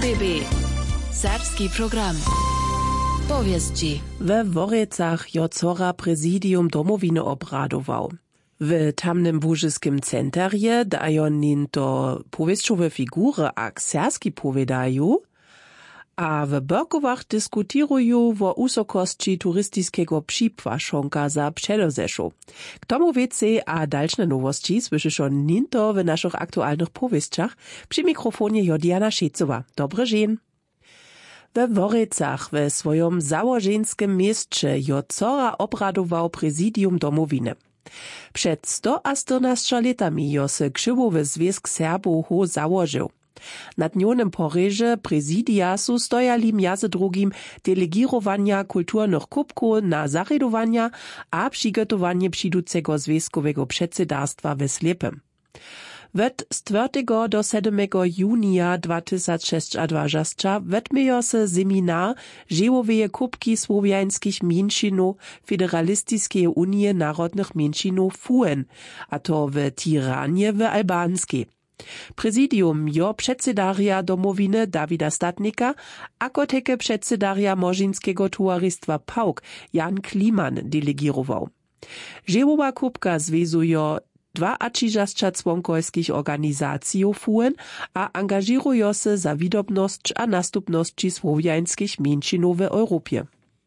RBB Serbski program. Powieści. We Worjecach jo cora prezidium domowiny obradował. W tamnym łużyskim centarje dają nin to powieściowe figury ak serski powiedają, a w Berkowach dyskutirują o usokości turystyckiego przypłaszonka za Przedozeszu. K tomu więcej a dalsze nowości słyszysz nin to w naszych aktualnych powieściach przy mikrofonie Jodiana Szejcowa. Dobry dzień. We Worjecach we swojom założenskim mieście jo cora obradował prezidium domowiny. Przed 114 latami jo se krzywowy Związk Serbów założył. Na dnionym poreże prezidia su stojali między drugim delegirowania kulturnych kubków na zaredowania a przygotowanie przyjducego związkowego przedsiędarstwa we Slepem. Od 4 do 7 junia 2026 odmieją se seminar Dziełowe kubki słowiańskich mięczynów Federalistycznej Unii Narodnych Mięczynów FUN, a to w Tiranie w Albanskiej. Prezidium jo przedsedaria domowiny Dawida Statnika, ako teke przedsedaria Morzynskiego Towarzystwa PAUK Jan Kliman delegirował. Dziełowa kubka związuje 32 członkowskich organizacji FUN a angażują się za widobność a nastupności słowiańskich mięczynów w Europie.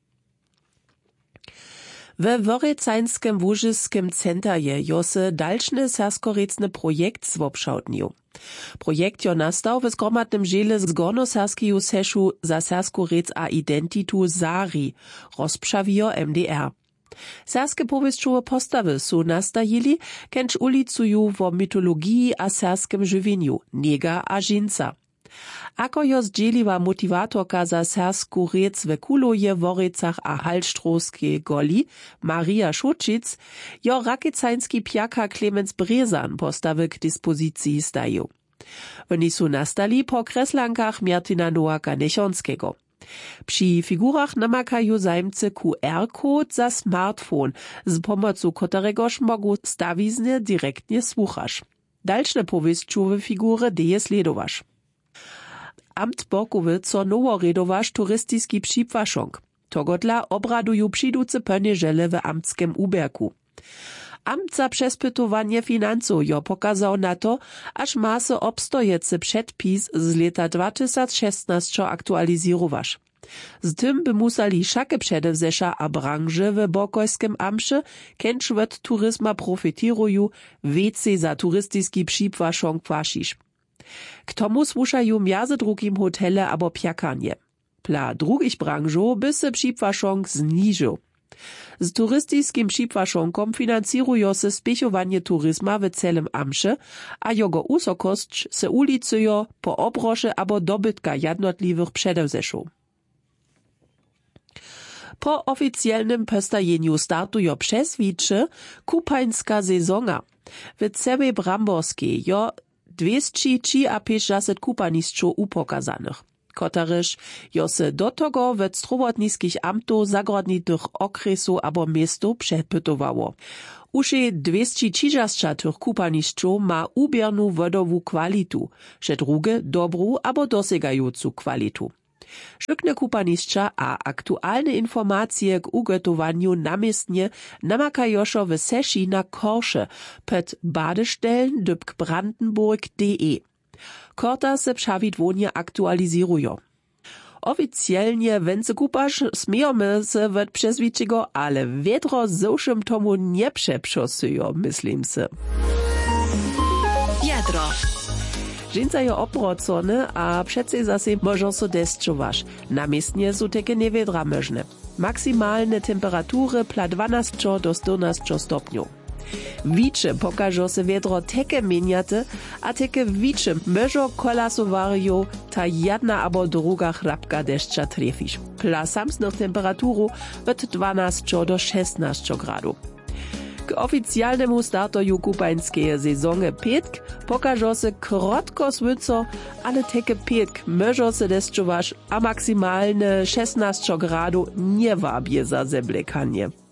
We Worjecańskim łużyskim centarje jo se dalszny serskorecny projekt zwobszałdnił. Projekt jo nastał w zgromadnym dziele z Gornoserskeju Seszu za serskorecz a identitu ZARI, rozprzawio MDR. Serskie powieściowe postawy su nastajili, kęcz ulicuju wo mitologii a serskim żywieniu, niega a żinca. Ako jo zdzieliwa motivatorka za sersku rec w Kuloje, Worjecach a Halštrowskiej goli, Maria Šučic, jo rakecański pjaka Klemens Brezan postawy k dyspozycji stają. Oni su nastali po kreslankach Martina Nowaka Nechonskiego. Przy figurach namakają zajmcy QR-kod za smartfon, z pomocą któregoż mogą stawizny direktnie słuchać. Dalsze powieściowe figury deje sledowasz. Amt Borkowico nowo redowasz turystycki przypłaszonk. Togodla obradują przyjduce pełne żele w amtskim uberku. Amt za przespytowanie finansów jo pokazał na to, aż ma se obstojecy przedpis z lata 2016 aktualizować. Z tym by museli wszakie przedewzesza a branże w Borkojskim amsze, kęcz od turyzma profitirują, więcej za turystycki przypłaszonk płacisz. K tomu słuchają między drugim hotele abo pjakanie. Dla drugich branżów by se przypłaszonk zniżył. Z turystycznym przypłaszonkom financirują se spiechowanie turyzma w celym amsze, a jego usokość se ulicują po obrosze abo dobytka jednotliwych przedewzeszów. Po oficjalnym postajeniu startują przezwicze kupańska sezona. W całej Bramborskiej jo 250 kupaniszczów upokazanych. Kotaryż jo se do tego w strowotnickich amtów zagrodnitych okresów abo miastów przepytowało. Uszy 230 tych kupaniszczów ma ubierną wodową kwalitu, że drugie dobrą abo dosegającą kwalitu. Szykne kupaniszcza a aktualne informacje k ugotowaniu namiestnie namakajošo w Seši na Korsze pod badestellen.brandenburg.de. Korta se przawidłonie aktualizują. Oficjalnie węce kupasz śmiejemy se od przezwiczego, ale wiedro zowszym tomu nie przeprzosuje, myslím se. Jadro. Dżinca je obrocone, a přece zase možno so deszczować. Namiestnie su teke niewiedra możne. Maksymalne temperatury pla 12 do 14 stopniów. Wicze pokażą se wiedro teke mieniate, a teke wicze możno kolasowariu ta jedna abo druga chrapka deszcza trefisz. Pla samsnych temperaturu od 12 do 16 gradów. K oficjalnemu startoju kupańskiej sezony pietk pokażą se krotko słyco, ale teke pietk możą se deszczować, a maksymalne 16 gradów nie wabie za zeblekanie.